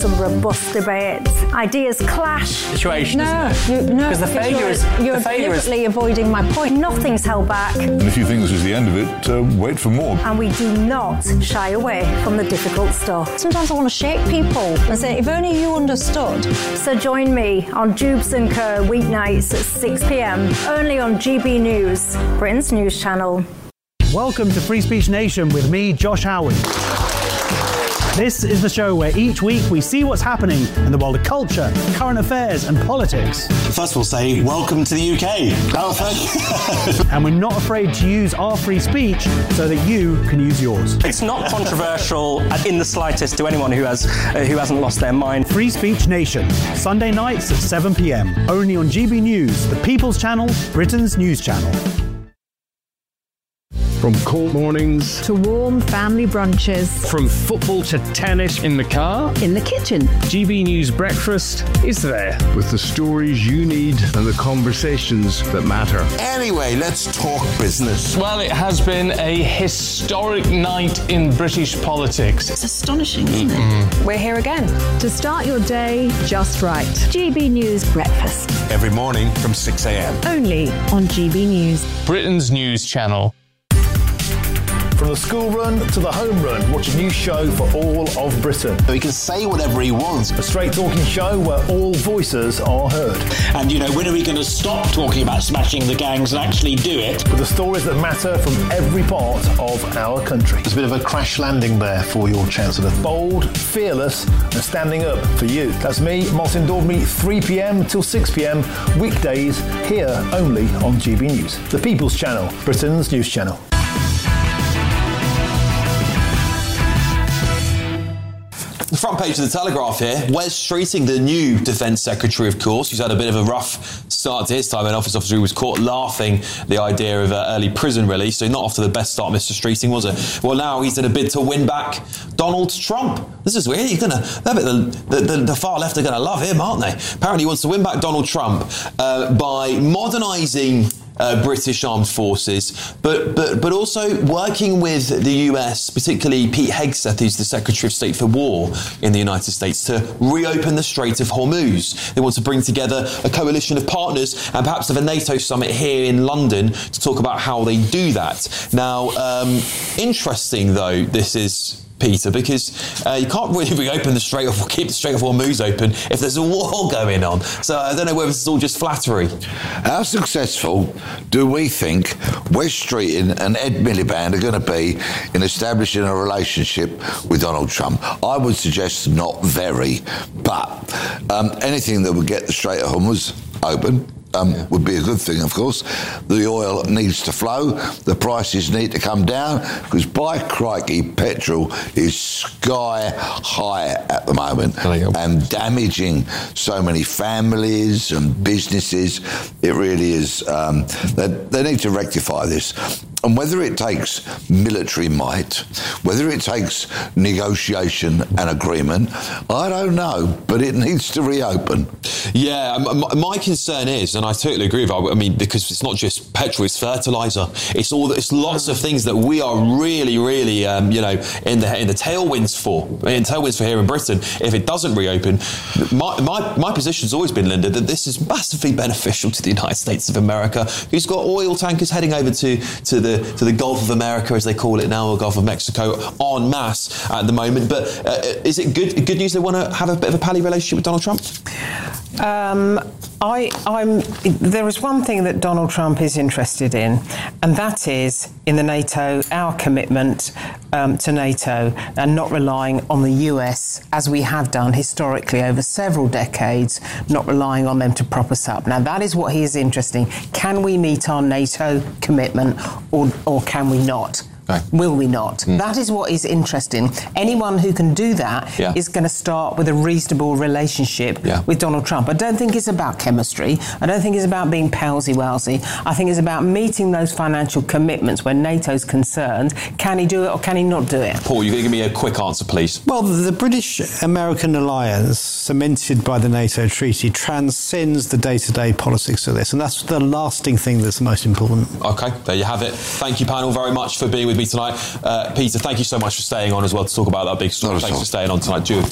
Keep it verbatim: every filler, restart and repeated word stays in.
some robust debates. Ideas clash. Situation, no, isn't it? You, no, because the failure you're, is you're the failure deliberately is... avoiding my point. Nothing's held back. And if you think this is the end of it, uh, wait for more. And we do not shy away from the difficult stuff. Sometimes I want to shake people and say, if only you understood. So join me on Jubes and Co weeknights at six p.m. only on G B News, Britain's news channel. Welcome to Free Speech Nation with me, Josh Howard. This is the show where each week we see what's happening in the world of culture, current affairs and politics. First we'll say welcome to the U K. Oh, thank you. And we're not afraid to use our free speech so that you can use yours. It's not controversial in the slightest to anyone who has uh, who hasn't lost their mind. Free Speech Nation, Sunday nights at seven p.m. only on G B News, the People's Channel, Britain's news channel. From cold mornings to warm family brunches, from football to tennis in the car, in the kitchen, G B News Breakfast is there with the stories you need and the conversations that matter. Anyway, let's talk business. Well, it has been a historic night in British politics. It's astonishing, isn't it? Mm-hmm. We're here again to start your day just right. G B News Breakfast. Every morning from six a.m. Only on G B News, Britain's news channel. From the school run to the home run, watch a new show for all of Britain. So he can say whatever he wants. A straight talking show where all voices are heard. And, you know, when are we going to stop talking about smashing the gangs and actually do it? With the stories that matter from every part of our country. There's a bit of a crash landing there for your Chancellor. Bold, fearless and standing up for you. That's me, Martin Daubney, three p.m. till six p.m. weekdays here only on G B News. The People's Channel, Britain's news channel. The front page of the Telegraph here. Wes Streeting, the new Defence Secretary, of course, who's had a bit of a rough start to his time. An office officer who was caught laughing the idea of uh, early prison release. So not off to the best start, Mister Streeting, was it? Well, now he's in a bid to win back Donald Trump. This is weird. You're gonna, the, the, the, the far left are going to love him, aren't they? Apparently he wants to win back Donald Trump uh, by modernising Uh, British armed forces, but but but also working with the U S, particularly Pete Hegseth, who's the Secretary of State for War in the United States, to reopen the Strait of Hormuz. They want to bring together a coalition of partners and perhaps have a NATO summit here in London to talk about how they do that. Now, um, interesting though, this is, Peter, because uh, you can't really reopen the Strait of keep the Strait of Hormuz open if there's a war going on. So I don't know whether this is all just flattery. How successful do we think Wes Streeting and Ed Miliband are going to be in establishing a relationship with Donald Trump? I would suggest not very, but um, anything that would get the Strait of Hormuz open Um, would be a good thing, of course. The oil needs to flow, the prices need to come down, because by crikey, petrol is sky high at the moment and damaging so many families and businesses. It really is. Um, they, they need to rectify this. And whether it takes military might, whether it takes negotiation and agreement, I don't know, but it needs to reopen. Yeah, my, my concern is, and I totally agree with you, I mean, because it's not just petrol, it's fertiliser. It's all, it's lots of things that we are really, really, um, you know, in the in the tailwinds for, in tailwinds for here in Britain. If it doesn't reopen, my my, my position's always been, Linda, that this is massively beneficial to the United States of America, who's got oil tankers heading over to to the to the Gulf of America, as they call it now, or Gulf of Mexico, en masse at the moment. But uh, is it good good news they want to have a bit of a pally relationship with Donald Trump? Um, I, I'm. There is one thing that Donald Trump is interested in, and that is in the NATO, our commitment um, to NATO, and not relying on the U S as we have done historically over several decades, not relying on them to prop us up. Now that is what he is interested in. Can we meet our NATO commitment, or or can we not? Right. Will we not? Mm. That is what is interesting. Anyone who can do that yeah. is going to start with a reasonable relationship yeah. with Donald Trump. I don't think it's about chemistry. I don't think it's about being palsy-walsy. I think it's about meeting those financial commitments where NATO's concerned. Can he do it or can he not do it? Paul, you're going to give me a quick answer, please. Well, the British-American alliance, cemented by the NATO treaty, transcends the day-to-day politics of this, and that's the lasting thing that's most important. OK, there you have it. Thank you, panel, very much for being with me tonight. Uh, Peter, thank you so much for staying on as well to talk about that big story. Thanks for staying on tonight.